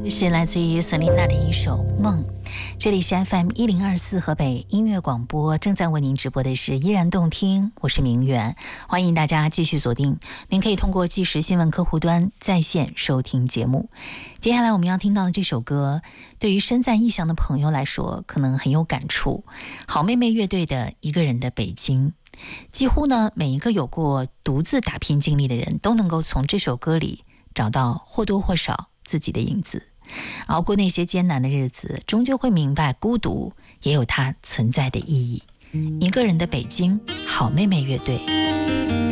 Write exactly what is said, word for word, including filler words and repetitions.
这是来自于瑟琳娜的一首《梦》。这里是 F M 一零二四河北音乐广播，正在为您直播的是依然动听，我是明媛，欢迎大家继续锁定。您可以通过即时新闻客户端在线收听节目。接下来我们要听到的这首歌，对于身在异乡的朋友来说，可能很有感触。好妹妹乐队的《一个人的北京》。几乎呢，每一个有过独自打拼经历的人都能够从这首歌里找到或多或少自己的影子。熬过那些艰难的日子，终究会明白孤独也有它存在的意义。一个人的北京，好妹妹乐队。